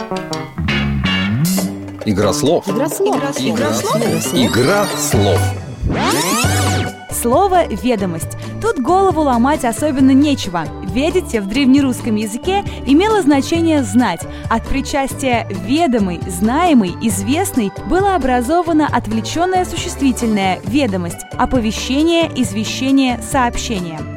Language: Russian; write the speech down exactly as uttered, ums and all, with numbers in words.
Игра слов. Игра слов. Игра слов. Игра слов. Слово «ведомость». Тут голову ломать особенно нечего. «Ведите» в древнерусском языке имело значение «знать». От причастия «ведомый», «знаемый», «известный» было образовано отвлеченное существительное «ведомость», оповещение, извещение, сообщение.